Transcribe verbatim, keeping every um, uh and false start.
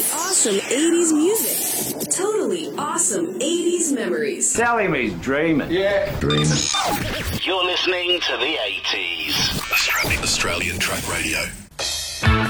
awesome eighties music. Totally awesome eighties memories. Sally me's dreaming. Yeah. Dreaming. You're listening to the eighties. Australian, Australian Track Radio.